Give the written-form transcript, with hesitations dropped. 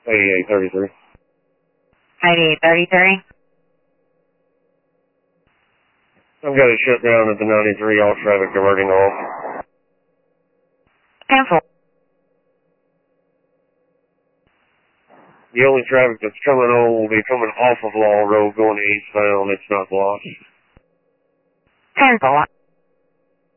8833. 8833. I've got it shut down at the 93, all traffic diverting off. Cancel. The only traffic that's coming on will be coming off of Law Road going eastbound. It's not blocked. Cancel.